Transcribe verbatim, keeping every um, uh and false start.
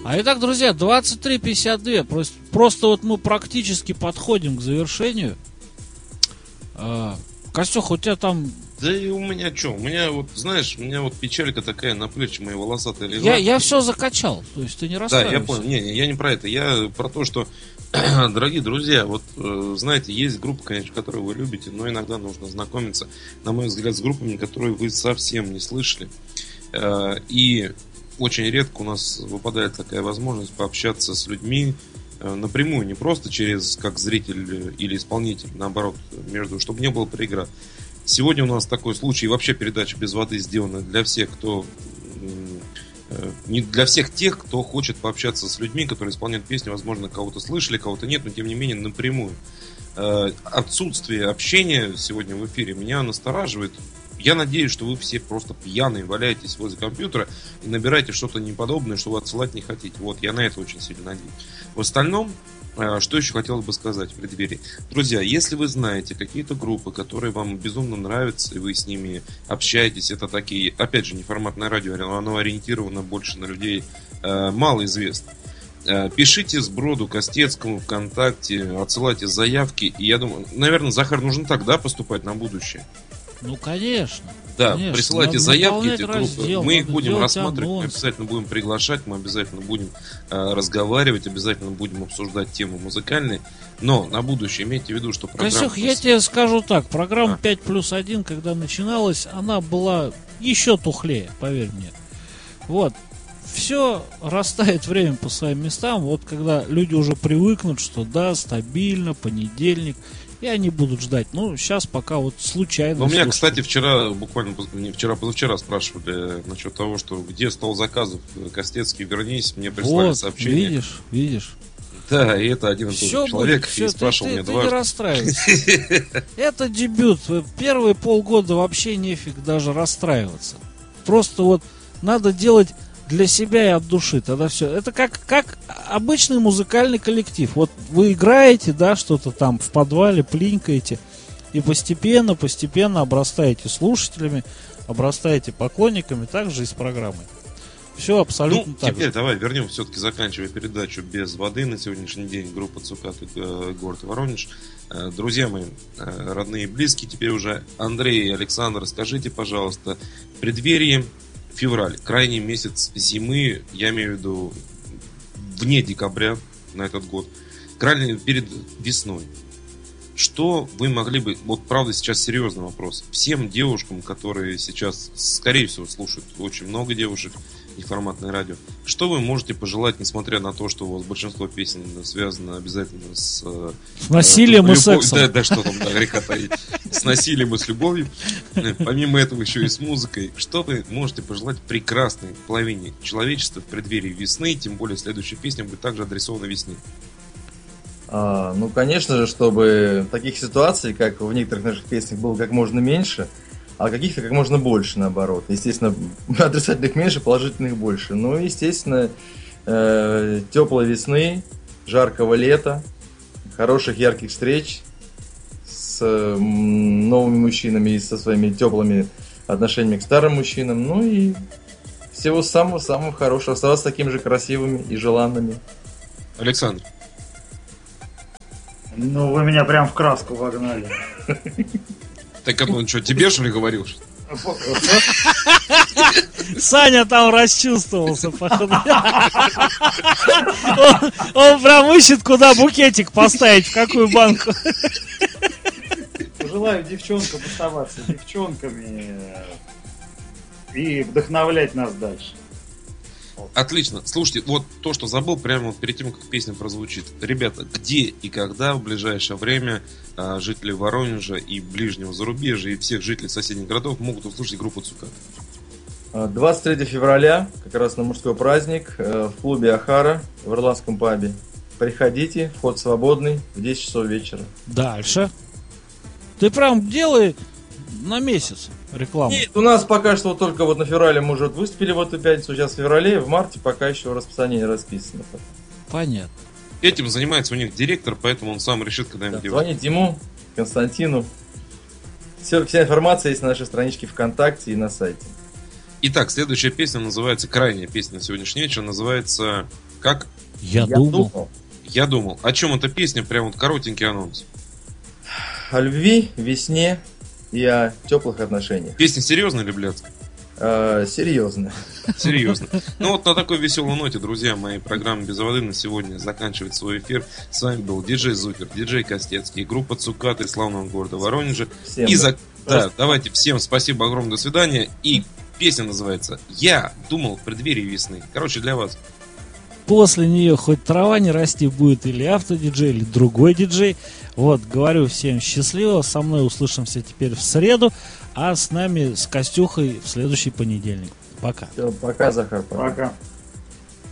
А итак, друзья, двадцать три пятьдесят два. Просто, просто вот мы практически подходим к завершению. А, Костюх, у тебя там... Да и у меня что? У меня вот, знаешь, у меня вот печалька такая на плечи моей волосатой лежат. Я, я все закачал, то есть ты не расстраивайся. Да, я понял. Не, не, я не про это. Я про то, что, дорогие друзья, вот, знаете, есть группы, конечно, которые вы любите, но иногда нужно знакомиться, на мой взгляд, с группами, которые вы совсем не слышали. И очень редко у нас выпадает такая возможность пообщаться с людьми напрямую, не просто через как зритель или исполнитель, наоборот, между, чтобы не было преград. Сегодня у нас такой случай, вообще передача «Без воды» сделана для всех, кто не для всех тех, кто хочет пообщаться с людьми, которые исполняют песни, возможно, кого-то слышали, кого-то нет, но тем не менее напрямую. Отсутствие общения сегодня в эфире меня настораживает. Я надеюсь, что вы все просто пьяные, валяетесь возле компьютера и набираете что-то неподобное, что вы отсылать не хотите. Вот, я на это очень сильно надеюсь. В остальном, что еще хотелось бы сказать в преддверии. Друзья, если вы знаете какие-то группы, которые вам безумно нравятся, и вы с ними общаетесь, это такие, опять же, неформатное радио, оно ориентировано больше на людей малоизвестных. Пишите сброду Костецкому ВКонтакте, отсылайте заявки. И я думаю, наверное, Захар, нужно так, да, поступать на будущее? Ну, конечно. Да, конечно. присылайте Надо заявки эти группы. раздел, мы их будем рассматривать, анонс. мы обязательно будем приглашать, мы обязательно будем э, разговаривать, обязательно будем обсуждать темы музыкальные. Но на будущее имейте в виду, что программа... Костюх, я тебе скажу так, программа а. пять плюс один, когда начиналась, она была еще тухлее, поверь мне. Вот. Все растает время по своим местам. Вот когда люди уже привыкнут, что да, стабильно, понедельник, и они будут ждать. Ну, сейчас пока вот случайно. Но меня, слушают. кстати, вчера, буквально не вчера, позавчера спрашивали насчет того, что где стол заказов, Костецкий, вернись, мне прислали вот, сообщение. видишь, видишь. Да, и это один и тот же человек, все, и спрашивал ты, меня ты, дважды. Ты не расстраивайся. Это дебют. Первые полгода вообще нефиг даже расстраиваться. Просто вот надо делать для себя и от души, тогда все. Это как, как обычный музыкальный коллектив. Вот вы играете, да, что-то там в подвале, плинкаете, и постепенно, постепенно обрастаете слушателями, обрастаете поклонниками, так же и с программой. Все абсолютно ну, так теперь же. давай вернем, все-таки заканчивая передачу «Без воды» на сегодняшний день. Группа «Цукаты», город Воронеж. Друзья мои, родные и близкие, теперь уже Андрей и Александр, скажите, пожалуйста, в преддверии февраль, крайний месяц зимы, я имею в виду вне декабря на этот год, крайний перед весной. Что вы могли бы, вот правда сейчас серьезный вопрос, всем девушкам, которые сейчас, скорее всего, слушают очень много девушек, неформатное радио, что вы можете пожелать, несмотря на то, что у вас большинство песен связано обязательно с... С насилием э, и любовь, сексом. Да, да, что там, да, греха таить. С насилием и с любовью. Помимо этого еще и с музыкой. Что вы можете пожелать прекрасной половине человечества в преддверии весны, тем более следующая песня будет также адресована весне. А, ну, конечно же, чтобы таких ситуаций, как в некоторых наших песнях, было как можно меньше, а каких-то как можно больше, наоборот. Естественно, отрицательных меньше, положительных больше. Ну, естественно, э, теплой весны, жаркого лета, хороших ярких встреч с э, новыми мужчинами и со своими теплыми отношениями к старым мужчинам. Ну и всего самого-самого хорошего. Оставаться такими же красивыми и желанными. Александр. Ну, вы меня прям в краску вогнали. Так он что, тебе что ли говорил? Саня там расчувствовался, походу. Он, он прям ищет, куда букетик поставить, в какую банку. Желаю девчонкам оставаться девчонками и вдохновлять нас дальше. Отлично. Слушайте, вот то, что забыл, прямо вот перед тем, как песня прозвучит. Ребята, где и когда в ближайшее время а, жители Воронежа и ближнего зарубежья, и всех жителей соседних городов могут услышать группу «Цукаты»? двадцать третьего февраля, как раз на мужской праздник, в клубе «Ахара» в Ирландском пабе. Приходите, вход свободный, в десять часов вечера. Дальше. Ты прям делай на месяц рекламу. Нет, у нас пока что вот только вот на феврале мы уже выступили в эту пятницу, сейчас в феврале, в марте пока еще расписание расписано. Понятно. Этим занимается у них директор, поэтому он сам решит, когда им Да, делать. звоните ему, Константину. Все, вся информация есть на нашей страничке ВКонтакте и на сайте. Итак, следующая песня называется, крайняя песня на сегодняшний вечер, называется как? Я, Я думал. думал. Я думал. О чем эта песня? Прям вот коротенький анонс. О любви, весне и о теплых отношениях. Песня серьезная или блядская? Э, серьезно. Серьезно. Ну вот на такой веселой ноте, друзья, моей программы «Без воды» на сегодня заканчивает свой эфир. С вами был диджей Зукер, диджей Костецкий, группа Цукаты из славного города Воронежа. Всем И да. за... Да, давайте всем спасибо огромное, до свидания. И песня называется «Я думал в преддверии весны». Короче, для вас. После нее хоть трава не расти будет, или автодиджей, или другой диджей. Вот, говорю всем счастливо. Со мной услышимся теперь в среду, а с нами, с Костюхой, в следующий понедельник. Пока. Всё, пока, Захар. Пока. Пока.